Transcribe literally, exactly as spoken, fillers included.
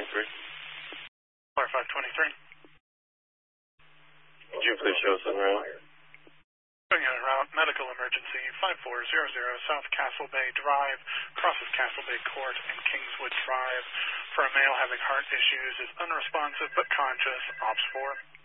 twenty-three. Car five twenty-three. Could you please show us en route? Showing you en route, medical emergency, five four zero zero South Castle Bay Drive, crosses Castle Bay Court and Kingswood Drive. For a male having heart issues, is unresponsive but conscious, ops four.